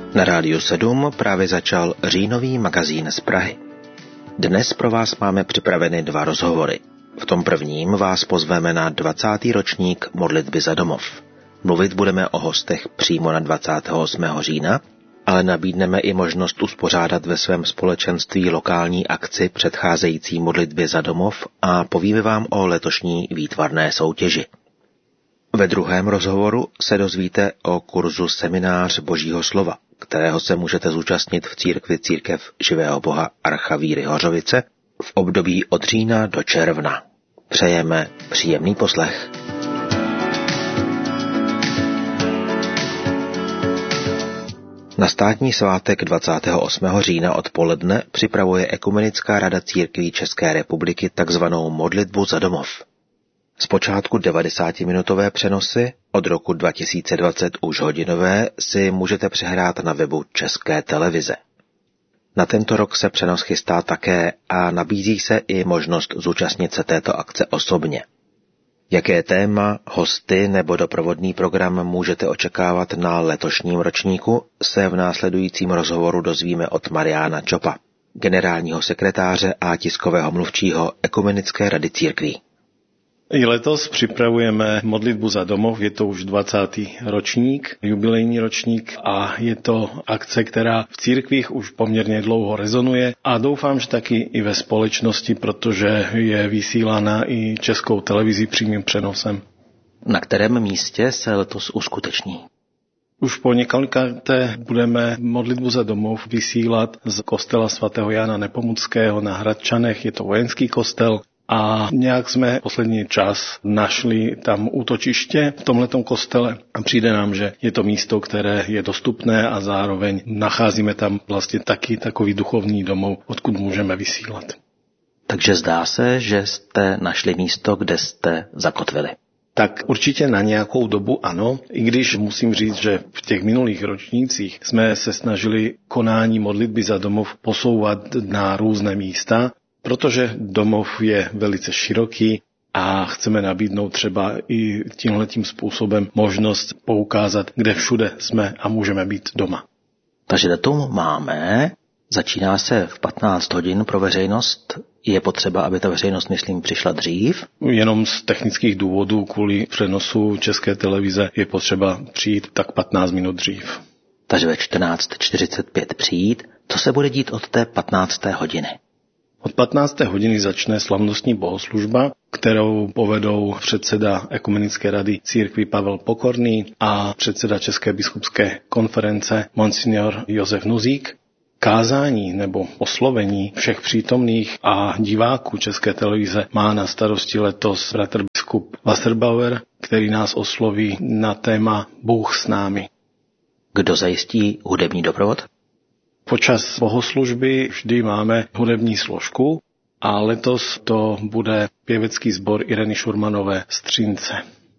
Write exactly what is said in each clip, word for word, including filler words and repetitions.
Na Rádiu sedm právě začal říjnový magazín z Prahy. Dnes pro vás máme připraveny dva rozhovory. V tom prvním vás pozveme na dvacátý ročník modlitby za domov. Mluvit budeme o hostech přímo na dvacátého osmého října, ale nabídneme i možnost uspořádat ve svém společenství lokální akci předcházející modlitbě za domov a povíme vám o letošní výtvarné soutěži. Ve druhém rozhovoru se dozvíte o kurzu Seminář Božího slova, kterého se můžete zúčastnit v církvi Církev živého Boha Archa Víry Hořovice v období od října do června. Přejeme příjemný poslech. Na státní svátek dvacátého osmého října odpoledne připravuje Ekumenická rada církví České republiky takzvanou modlitbu za domov. Zpočátku devadesátiminutové přenosy, od roku dva tisíce dvacet už hodinové, si můžete přehrát na webu České televize. Na tento rok se přenos chystá také a nabízí se i možnost zúčastnit se této akce osobně. Jaké téma, hosty nebo doprovodný program můžete očekávat na letošním ročníku, se v následujícím rozhovoru dozvíme od Mariána Čopa, generálního sekretáře a tiskového mluvčího Ekumenické rady církví. I letos připravujeme modlitbu za domov, je to už dvacátý ročník, jubilejní ročník a je to akce, která v církvích už poměrně dlouho rezonuje a doufám, že taky i ve společnosti, protože je vysílána i Českou televizí přímým přenosem. Na kterém místě se letos uskuteční? Už po několikáté budeme modlitbu za domov vysílat z kostela svatého Jana Nepomuckého na Hradčanech, je to vojenský kostel. A nějak jsme poslední čas našli tam útočiště v tomhletom kostele a přijde nám, že je to místo, které je dostupné a zároveň nacházíme tam vlastně taky takový duchovní domov, odkud můžeme vysílat. Takže zdá se, že jste našli místo, kde jste zakotvili. Tak určitě na nějakou dobu ano, i když musím říct, že v těch minulých ročnících jsme se snažili konání modlitby za domov posouvat na různé místa, protože domov je velice široký a chceme nabídnout třeba i tímhletím způsobem možnost poukázat, kde všude jsme a můžeme být doma. Takže datum máme, začíná se v patnáct hodin pro veřejnost. Je potřeba, aby ta veřejnost, myslím, přišla dřív? Jenom z technických důvodů kvůli přenosu České televize je potřeba přijít tak patnáct minut dřív. Takže ve čtrnáct čtyřicet pět přijít. Co se bude dít od té patnácté hodiny? Od patnácté hodiny začne slavnostní bohoslužba, kterou povedou předseda Ekumenické rady církví Pavel Pokorný a předseda České biskupské konference monsignor Josef Nuzík. Kázání nebo oslovení všech přítomných a diváků České televize má na starosti letos bratr biskup Wasserbauer, který nás osloví na téma Bůh s námi. Kdo zajistí hudební doprovod? Počas bohoslužby vždy máme hudební složku a letos to bude pěvecký sbor Ireny Šurmanové Střínce.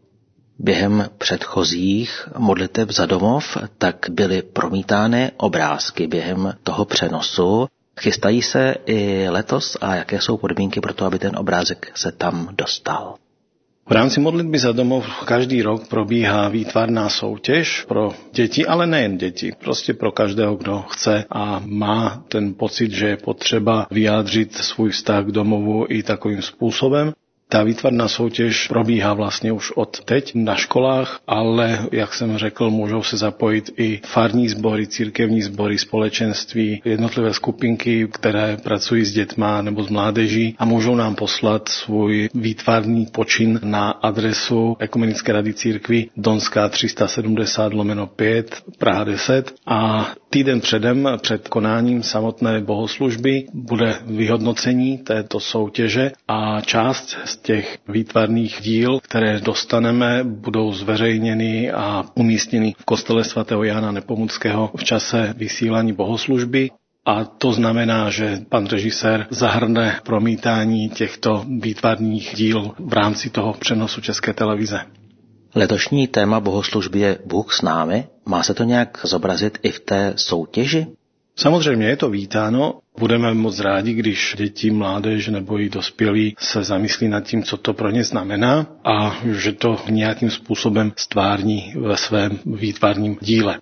Během předchozích modliteb za domov tak byly promítány obrázky během toho přenosu. Chystají se i letos a jaké jsou podmínky pro to, aby ten obrázek se tam dostal? V rámci modlitby za domov každý rok probíhá výtvarná soutěž pro děti, ale nejen děti, prostě pro každého, kdo chce a má ten pocit, že je potřeba vyjádřit svůj vztah k domovu i takovým způsobem. Ta výtvarná soutěž probíhá vlastně už od teď na školách, ale, jak jsem řekl, můžou se zapojit i farní sbory, církevní sbory, společenství, jednotlivé skupinky, které pracují s dětma nebo s mládeží a můžou nám poslat svůj výtvarný počin na adresu Ekumenické rady církví Donská tři set sedmdesát lomeno pět Praha deset a týden předem, před konáním samotné bohoslužby, bude vyhodnocení této soutěže a část z těch výtvarných díl, které dostaneme, budou zveřejněny a umístěny v kostele svatého Jana Nepomuckého v čase vysílání bohoslužby. A to znamená, že pan režisér zahrne promítání těchto výtvarných díl v rámci toho přenosu České televize. Letošní téma bohoslužby je Bůh s námi. Má se to nějak zobrazit i v té soutěži? Samozřejmě je to vítáno. Budeme moc rádi, když děti, mládež nebo i dospělí se zamyslí nad tím, co to pro ně znamená a že to nějakým způsobem stvární ve svém výtvarním díle.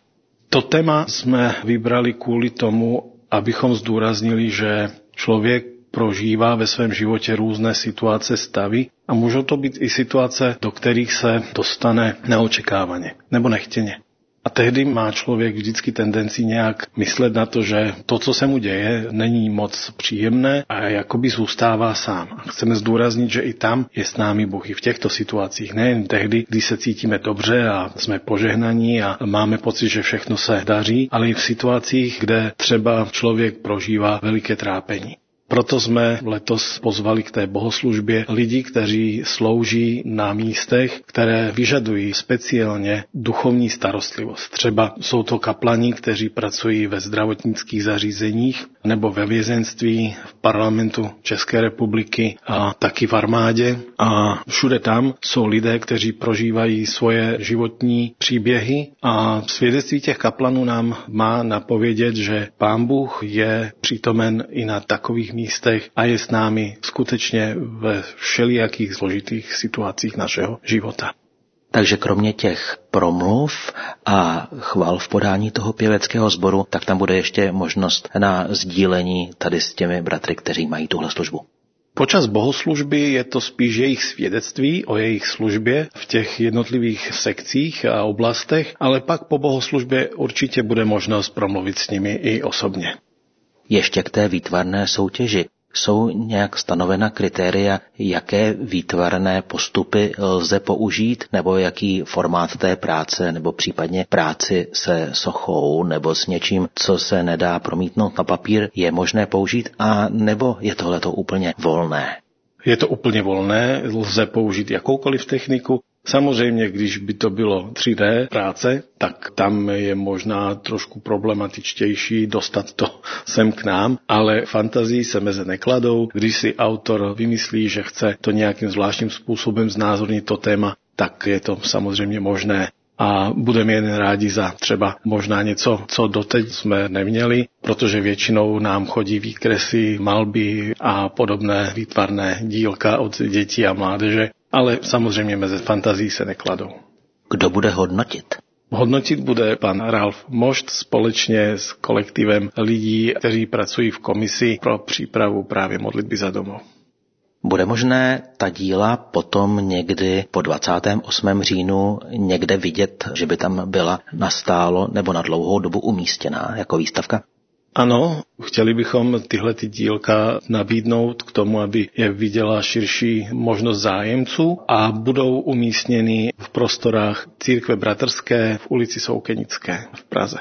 To téma jsme vybrali kvůli tomu, abychom zdůraznili, že člověk prožívá ve svém životě různé situace, stavy a můžou to být i situace, do kterých se dostane neočekávaně nebo nechtěně. A tehdy má člověk vždycky tendenci nějak myslet na to, že to, co se mu děje, není moc příjemné a jakoby zůstává sám. A chceme zdůraznit, že i tam je s námi Bůh i v těchto situacích. Nejen tehdy, kdy se cítíme dobře a jsme požehnaní a máme pocit, že všechno se daří, ale i v situacích, kde třeba člověk prožívá veliké trápení. Proto jsme letos pozvali k té bohoslužbě lidi, kteří slouží na místech, které vyžadují speciálně duchovní starostlivost. Třeba jsou to kaplani, kteří pracují ve zdravotnických zařízeních nebo ve vězenství, v parlamentu České republiky a taky v armádě. A všude tam jsou lidé, kteří prožívají svoje životní příběhy a svědectví těch kaplanů nám má napovědět, že Pán Bůh je přítomen i na takových místech a je s námi skutečně ve všelijakých složitých situacích našeho života. Takže kromě těch promluv a chval v podání toho pěveckého sboru, tak tam bude ještě možnost na sdílení tady s těmi bratry, kteří mají tuhle službu. Počas bohoslužby je to spíš jejich svědectví o jejich službě v těch jednotlivých sekcích a oblastech, ale pak po bohoslužbě určitě bude možnost promluvit s nimi i osobně. Ještě k té výtvarné soutěži. Jsou nějak stanovena kritéria, jaké výtvarné postupy lze použít, nebo jaký formát té práce, nebo případně práci se sochou, nebo s něčím, co se nedá promítnout na papír, je možné použít, a nebo je tohleto úplně volné? Je to úplně volné, lze použít jakoukoliv techniku. Samozřejmě, když by to bylo tři dé práce, tak tam je možná trošku problematičtější dostat to sem k nám, ale fantazii se meze nekladou. Když si autor vymyslí, že chce to nějakým zvláštním způsobem znázornit to téma, tak je to samozřejmě možné. A budeme jen rádi za třeba možná něco, co doteď jsme neměli, protože většinou nám chodí výkresy, malby a podobné výtvarné dílka od dětí a mládeže, ale samozřejmě mezi fantazí se nekladou. Kdo bude hodnotit? Hodnotit bude pan Ralf Mošt společně s kolektivem lidí, kteří pracují v komisi pro přípravu právě modlitby za domov. Bude možné ta díla potom někdy po dvacátého osmého října někde vidět, že by tam byla nastálo nebo na dlouhou dobu umístěná jako výstavka? Ano, chtěli bychom tyhle ty dílka nabídnout k tomu, aby je viděla širší možnost zájemců a budou umístěny v prostorách Církve bratrské v ulici Soukenické v Praze.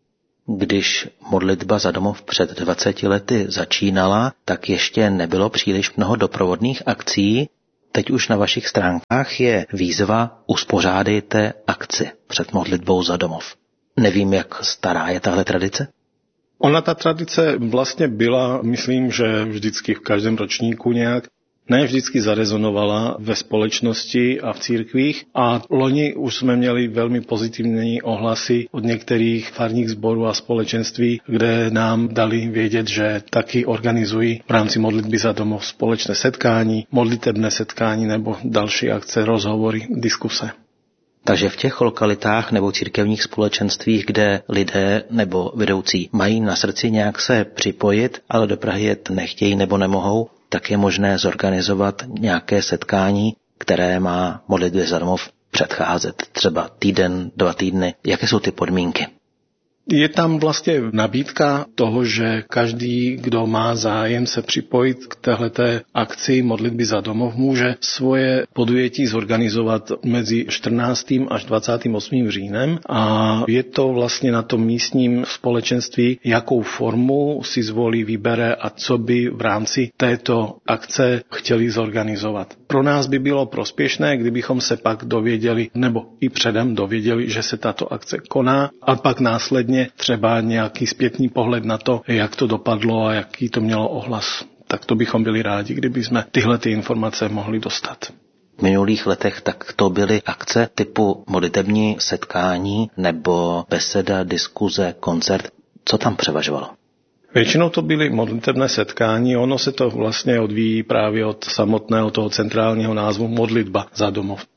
Když modlitba za domov před dvaceti lety začínala, tak ještě nebylo příliš mnoho doprovodných akcí. Teď už na vašich stránkách je výzva uspořádejte akci před modlitbou za domov. Nevím, jak stará je tahle tradice? Ona ta tradice vlastně byla, myslím, že vždycky v každém ročníku nějak, ne vždycky zarezonovala ve společnosti a v církvích a loni už jsme měli velmi pozitivní ohlasy od některých farních sborů a společenství, kde nám dali vědět, že taky organizují v rámci modlitby za domov společné setkání, modlitebné setkání nebo další akce, rozhovory, diskuse. Takže v těch lokalitách nebo církevních společenstvích, kde lidé nebo vedoucí mají na srdci nějak se připojit, ale do Prahy jet nechtějí nebo nemohou, tak je možné zorganizovat nějaké setkání, které má modlitbě za domov předcházet. Třeba týden, dva týdny. Jaké jsou ty podmínky? Je tam vlastně nabídka toho, že každý, kdo má zájem se připojit k téhleté akci modlitby za domov, může svoje podujetí zorganizovat mezi čtrnáctým až dvacátým osmým říjnem a je to vlastně na tom místním společenství, jakou formu si zvolí, vybere a co by v rámci této akce chtěli zorganizovat. Pro nás by bylo prospěšné, kdybychom se pak dověděli, nebo i předem dověděli, že se tato akce koná a pak následně třeba nějaký zpětný pohled na to, jak to dopadlo a jaký to mělo ohlas. Tak to bychom byli rádi, kdyby jsme tyhle ty informace mohli dostat. V minulých letech tak to byly akce typu modlitební setkání nebo beseda, diskuze, koncert. Co tam převažovalo? Většinou to byly modlitebné setkání, ono se to vlastně odvíjí právě od samotného toho centrálního názvu modlitba za domov.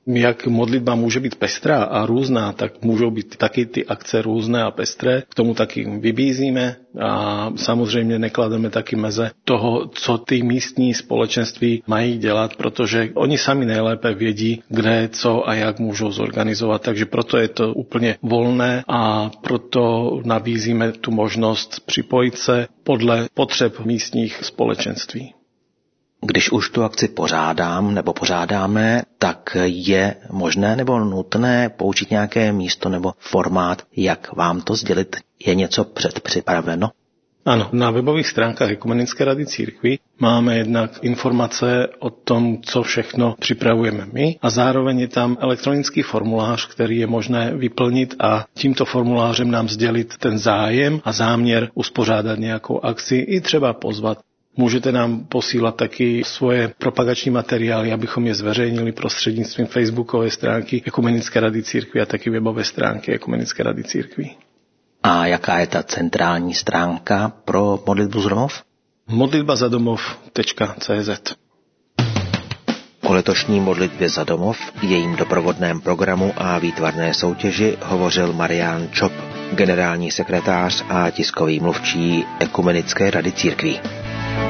Jak modlitba může být pestrá a různá, tak můžou být taky ty akce různé a pestré. K tomu taky vybízíme a samozřejmě neklademe taky meze toho, co ty místní společenství mají dělat, protože oni sami nejlépe vědí, kde, co a jak můžou zorganizovat. Takže proto je to úplně volné a proto nabízíme tu možnost připojit se podle potřeb místních společenství. Když už tu akci pořádám nebo pořádáme, tak je možné nebo nutné použít nějaké místo nebo formát, jak vám to sdělit? Je něco předpřipraveno? Ano, na webových stránkách Ekumenické rady církví máme jednak informace o tom, co všechno připravujeme my a zároveň je tam elektronický formulář, který je možné vyplnit a tímto formulářem nám sdělit ten zájem a záměr uspořádat nějakou akci i třeba pozvat. Můžete nám posílat taky svoje propagační materiály, abychom je zveřejnili prostřednictvím facebookové stránky Ekumenické rady církví a taky webové stránky Ekumenické rady církví. A jaká je ta centrální stránka pro modlitbu za domov? modlitba za domov tečka cé zet. O letošní modlitbě za domov, jejím doprovodném programu a výtvarné soutěži hovořil Marián Čop, generální sekretář a tiskový mluvčí Ekumenické rady církví.